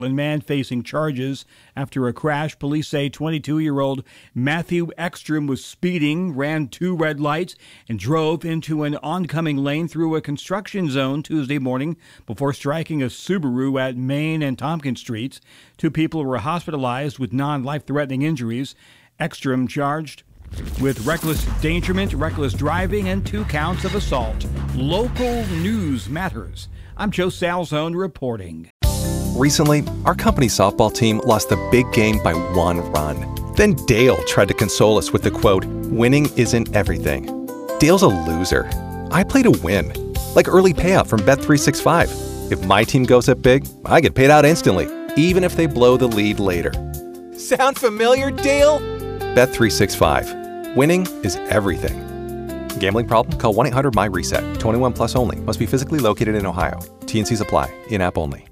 A man facing charges after a crash. Police say 22-year-old Matthew Ekstrom was speeding, ran 2 red lights, and drove into an oncoming lane through a construction zone Tuesday morning before striking a Subaru at Main and Tompkins Streets. 2 people were hospitalized with non-life-threatening injuries. Ekstrom charged with reckless endangerment, reckless driving, and 2 counts of assault. Local news matters. I'm Joe Salzone reporting. Recently, our company's softball team lost the big game by 1 run. Then Dale tried to console us with the quote, "Winning isn't everything." Dale's a loser. I play to win, like early payout from Bet365. If my team goes up big, I get paid out instantly, even if they blow the lead later. Sound familiar, Dale? Bet365. Winning is everything. Gambling problem? Call 1-800-MY-RESET. 21 plus only. Must be physically located in Ohio. T&Cs apply. In-app only.